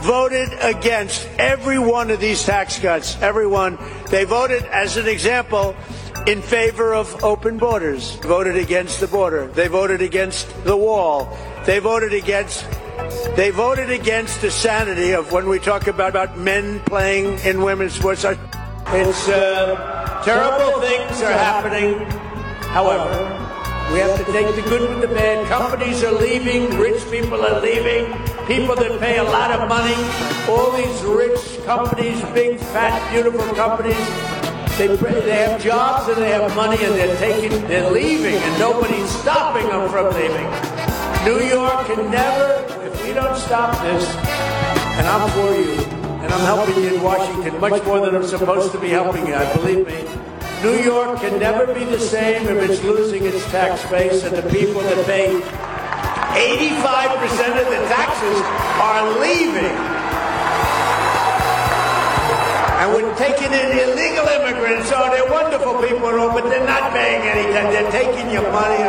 voted against every one of these tax cuts. Every one. They voted, as an example, in favor of open borders. Voted against the border. They voted against the wall. They voted against the sanity of when we talk about men playing in women's sports. It's terrible things are happening. However, we have to take the good with the bad. Companies are leaving. Rich people are leaving. People that pay a lot of money. All these rich companies, big, fat, beautiful companies, they have jobs and they have money and they're leaving, and nobody's stopping them from leaving. New York can never, if we don't stop this, and I'm for you, and I'm helping you in Washington much more than I'm supposed to be helping you, believe me. New York can never be the same if it's losing its tax base, and the people that pay 85% of the taxes are leaving. And we're taking in illegal immigrants. Oh, they're wonderful people and all, but they're not paying any tax. They're taking your money.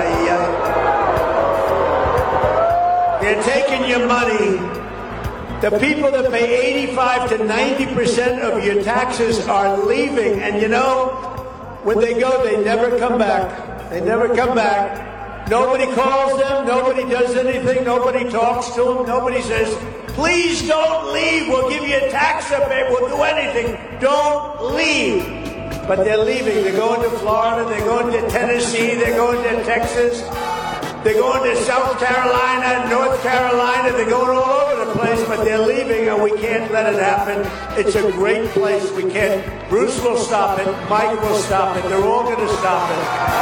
They're taking your money. The people that pay 85 to 90% of your taxes are leaving. And you know, when they go, they never come back. They never come back. Nobody calls them. Nobody does anything. Nobody talks to them. Nobody says, please don't leave. We'll give you a tax rebate. We'll do anything. Don't leave. But they're leaving. They're going to Florida. They're going to Tennessee. They're going to Texas. They're going to South Carolina, North Carolina. They're going all over the place, but they're leaving, and we can't let it happen. It's a great place. We can't. Bruce will stop it. Mike will stop it. They're all going to stop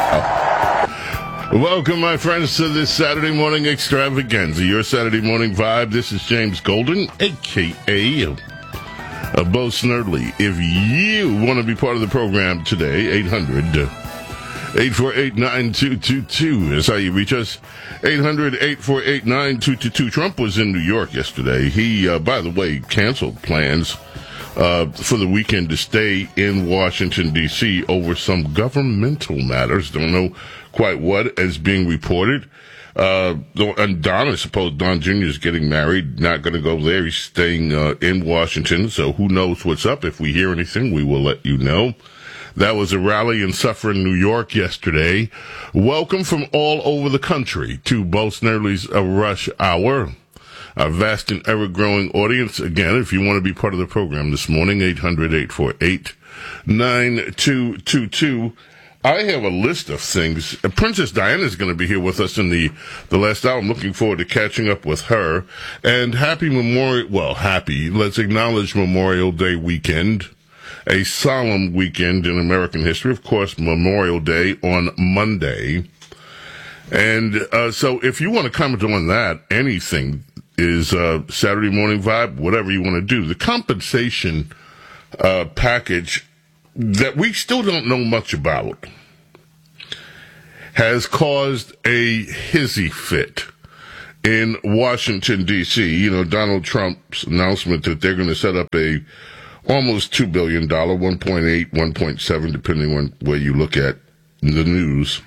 it. Welcome, my friends, to this Saturday morning extravaganza, your Saturday morning vibe. This is James Golden, a.k.a. Bo Snerdley. If you want to be part of the program today, 800-848-9222 is how you reach us. 800-848-9222. Trump was in New York yesterday. He, by the way, canceled plans for the weekend to stay in Washington, D.C. over some governmental matters. Don't know quite what is being reported. And Don, I suppose Don Jr. is getting married, not going to go there. He's staying in Washington, so who knows what's up. If we hear anything, we will let you know. That was a rally in Suffern, New York yesterday. Welcome from all over the country to Bo Snerdley's Rush Hour. A vast and ever-growing audience. Again, if you want to be part of the program this morning, 800-848-9222. I have a list of things. Princess Diana is going to be here with us in the last hour. I'm looking forward to catching up with her. And let's acknowledge Memorial Day weekend. A solemn weekend in American history. Of course, Memorial Day on Monday. And so if you want to comment on that, anything is Saturday morning vibe, whatever you want to do. The compensation package that we still don't know much about has caused a hissy fit in Washington, D.C. You know, Donald Trump's announcement that they're going to set up a almost $2 billion, 1.8, 1.7, depending on where you look at the news,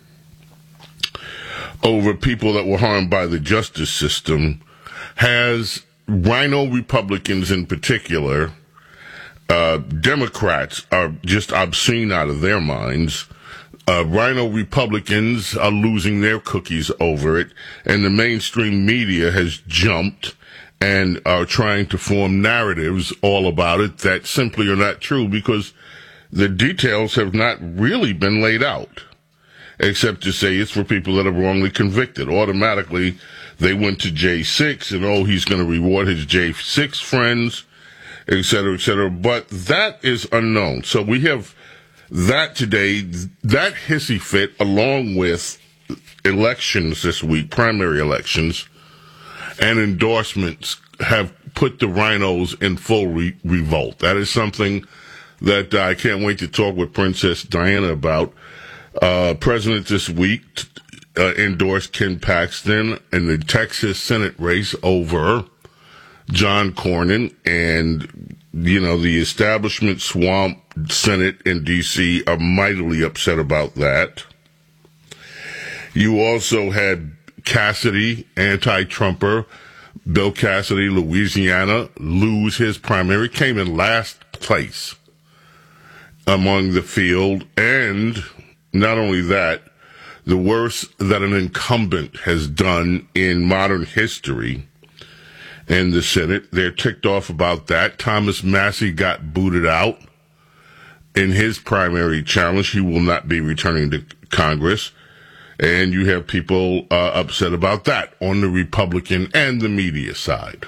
over people that were harmed by the justice system, has rhino Republicans in particular, Democrats are just obscene out of their minds. Rhino Republicans are losing their cookies over it, and the mainstream media has jumped and are trying to form narratives all about it that simply are not true because the details have not really been laid out, except to say it's for people that are wrongly convicted. Automatically, they went to J6, and he's going to reward his J6 friends, et cetera, et cetera. But that is unknown. So we have that today, that hissy fit, along with elections this week, primary elections, and endorsements have put the rhinos in full revolt. That is something that I can't wait to talk with Princess Diana about. President this week endorsed Ken Paxton in the Texas Senate race over John Cornyn, and, you know, the establishment swamp Senate in D.C. are mightily upset about that. You also had Cassidy, anti-Trumper, Bill Cassidy, Louisiana, lose his primary, came in last place among the field, and not only that, the worst that an incumbent has done in modern history in the Senate. They're ticked off about that. Thomas Massie got booted out in his primary challenge. He will not be returning to Congress. And you have people upset about that on the Republican and the media side.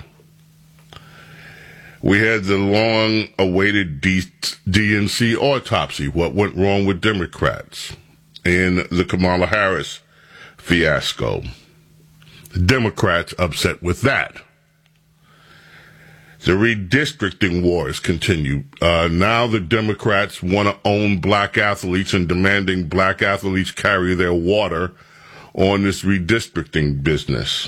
We had the long-awaited DNC autopsy, what went wrong with Democrats in the Kamala Harris fiasco. The Democrats upset with that. The redistricting wars continue. Now the Democrats want to own black athletes and demanding black athletes carry their water on this redistricting business.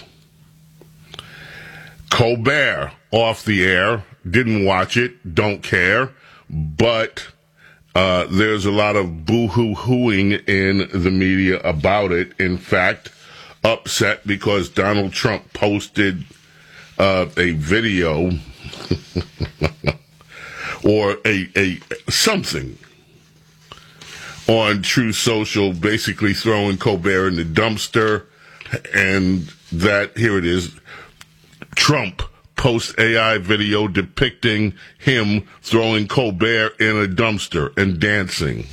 Colbert off the air, didn't watch it, don't care, but there's a lot of boo-hoo-hooing in the media about it. In fact, upset because Donald Trump posted a video or a something on True Social, basically throwing Colbert in the dumpster, and that, here it is, Trump posts AI video depicting him throwing Colbert in a dumpster and dancing.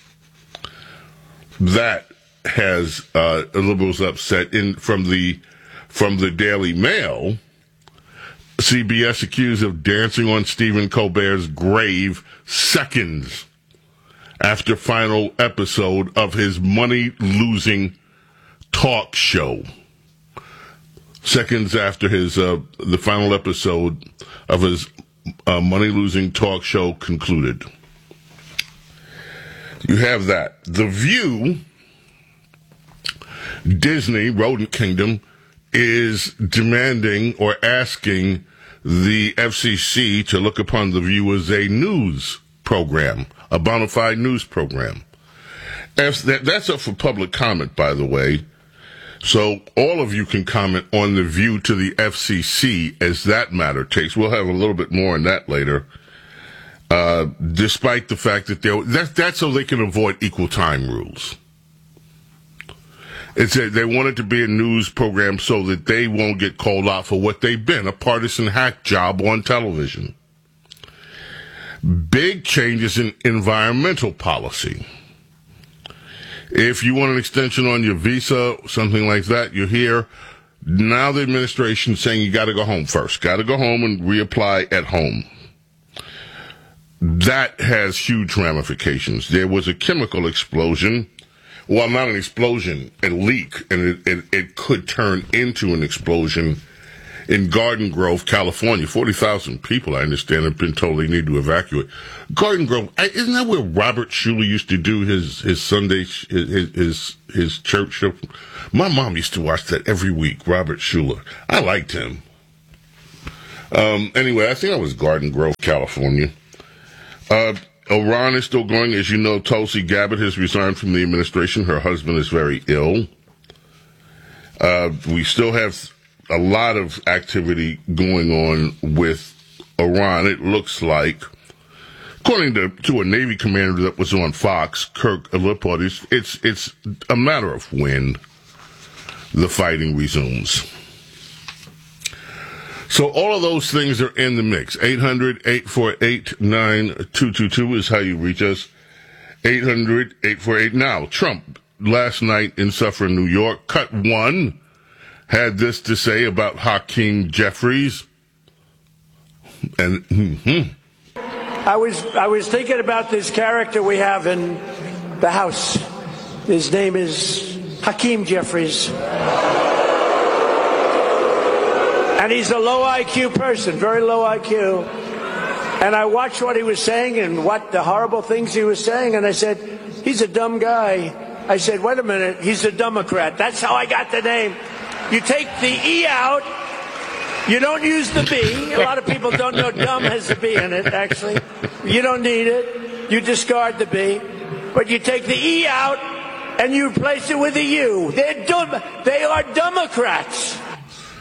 That has liberals upset. From the Daily Mail, CBS accused of dancing on Stephen Colbert's grave seconds after final episode of his money-losing talk show. Seconds after his the final episode of his money-losing talk show concluded. You have that. The View, Disney, Rodent Kingdom, is demanding or asking the FCC to look upon The View as a news program, a bona fide news program. That's up for public comment, by the way. So all of you can comment on The View to the FCC as that matter takes. We'll have a little bit more on that later. Despite the fact that that's so they can avoid equal time rules. They want it to be a news program so that they won't get called out for what they've been, a partisan hack job on television. Big changes in environmental policy. If you want an extension on your visa, something like that, you're here. Now the administration's saying you got to go home first. Got to go home and reapply at home. That has huge ramifications. There was a chemical explosion. Well, not an explosion, a leak, and it could turn into an explosion in Garden Grove, California. 40,000 people, I understand, have been told they need to evacuate. Garden Grove, isn't that where Robert Schuller used to do his Sunday, his church show? My mom used to watch that every week, Robert Schuller. I liked him. Anyway, I think that was Garden Grove, California. Iran is still going. As you know, Tulsi Gabbard has resigned from the administration. Her husband is very ill. We still have a lot of activity going on with Iran. It looks like, according to a Navy commander that was on Fox, Kirk Lippard, it's a matter of when the fighting resumes. So all of those things are in the mix. 800-848-9222 is how you reach us. 800-848. Now, Trump, last night in Suffern, New York, cut one, had this to say about Hakeem Jeffries. And I was thinking about this character we have in the House. His name is Hakeem Jeffries. And he's a low IQ person, very low IQ. And I watched what he was saying and what the horrible things he was saying, and I said, he's a dumb guy. I said, wait a minute, he's a Democrat. That's how I got the name. You take the E out, you don't use the B. A lot of people don't know dumb has a B in it, actually. You don't need it. You discard the B. But you take the E out and you replace it with a U. They're dumb. They are Democrats.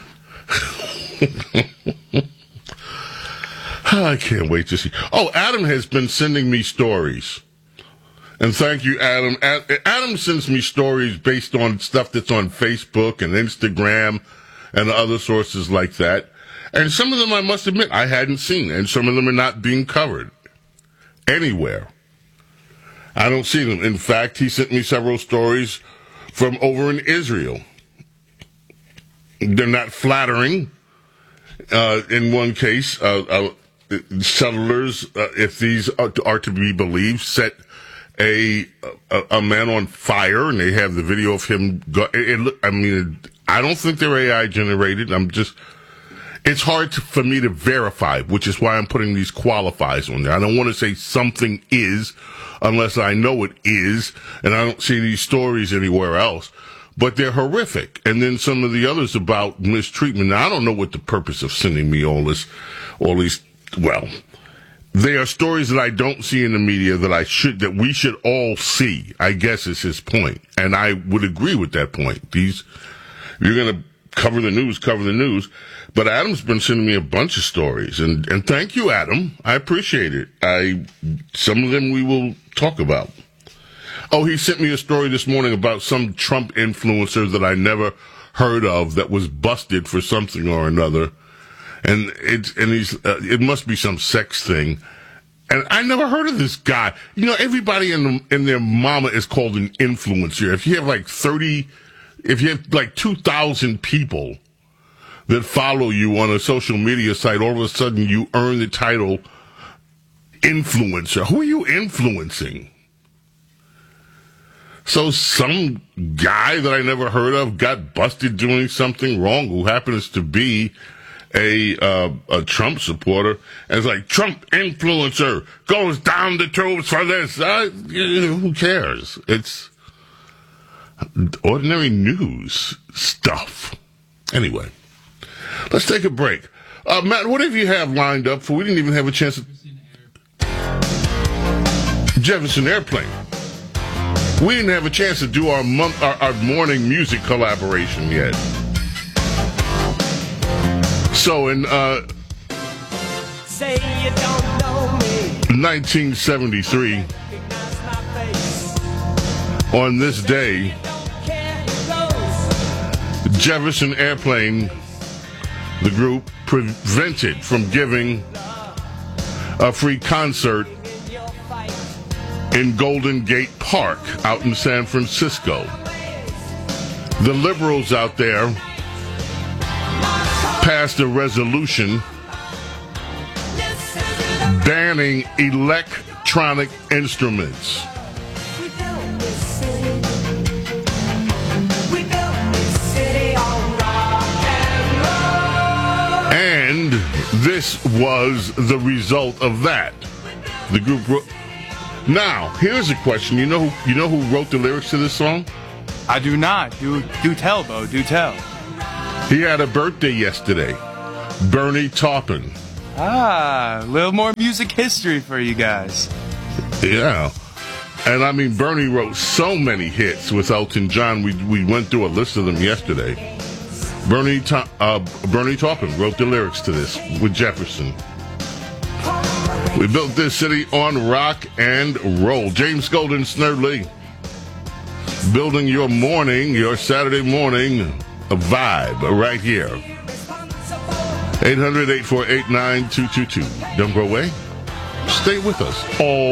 I can't wait to see. Oh, Adam has been sending me stories. And thank you, Adam. Adam sends me stories based on stuff that's on Facebook and Instagram and other sources like that. And some of them, I must admit, I hadn't seen. And some of them are not being covered anywhere. I don't see them. In fact, he sent me several stories from over in Israel. They're not flattering. In one case, settlers, if these are to be believed, set a man on fire, and they have the video of him. I don't think they're AI generated. It's hard for me to verify, which is why I'm putting these qualifiers on there. I don't want to say something is unless I know it is, and I don't see these stories anywhere else. But they're horrific. And then some of the others about mistreatment. Now, I don't know what the purpose of sending me all these, well, they are stories that I don't see in the media that we should all see, I guess is his point. And I would agree with that point. You're going to cover the news. But Adam's been sending me a bunch of stories. And thank you, Adam. I appreciate it. Some of them we will talk about. Oh, he sent me a story this morning about some Trump influencer that I never heard of that was busted for something or another. And it must be some sex thing. And I never heard of this guy. You know, everybody in their mama is called an influencer. If you have like 2,000 people that follow you on a social media site, all of a sudden you earn the title influencer. Who are you influencing? So some guy that I never heard of got busted doing something wrong, who happens to be a Trump supporter, and it's like, Trump influencer goes down the tubes for this. Who cares? It's ordinary news stuff. Anyway, let's take a break. Matt, what have you have lined up for? We didn't even have a chance to... Jefferson Airplane. We didn't have a chance to do our morning music collaboration yet. So in say you don't know me. 1973, on this day, Jefferson Airplane, the group, prevented from giving a free concert in Golden Gate Park out in San Francisco. The liberals out there passed a resolution banning electronic instruments. And this was the result of that. The group wrote. Now, here's a question. You know who wrote the lyrics to this song? I do not. Do tell, Bo. Do tell. He had a birthday yesterday. Bernie Taupin. A little more music history for you guys. Yeah. And I mean, Bernie wrote so many hits with Elton John. We went through a list of them yesterday. Bernie Taupin wrote the lyrics to this with Jefferson. We built this city on rock and roll. James Golden, Snerdley. Building your Saturday morning, a vibe right here. 800-848-9222. Don't go away. Stay with us all